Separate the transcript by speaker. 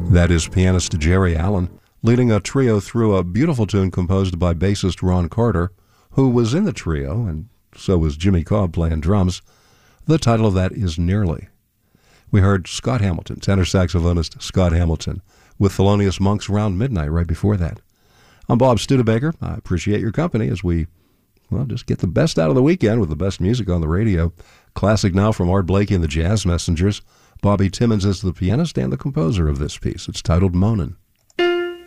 Speaker 1: That is pianist Jerry Allen leading a trio through a beautiful tune composed by bassist Ron Carter, who was in the trio, and so was Jimmy Cobb playing drums. The title of that is Nearly. We heard Scott Hamilton, tenor saxophonist Scott Hamilton, with Thelonious Monk's Round Midnight right before that. I'm Bob Studebaker. I appreciate your company as we, just get the best out of the weekend with the best music on the radio. Classic now from Art Blakey and the Jazz Messengers. Bobby Timmons is the pianist and the composer of this piece. It's titled Moanin'.